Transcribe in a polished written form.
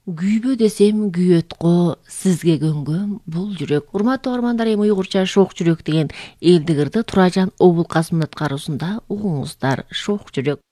Күйбө десем күйөткө, сизге көнгөм бул жүрөк. Урматтуу угармандар, эми уйгурча Шоқ жүрөк деген элдик ырды Туражан Обулкасымдын аткаруусунда угуңуздар. Шоқ жүрөк.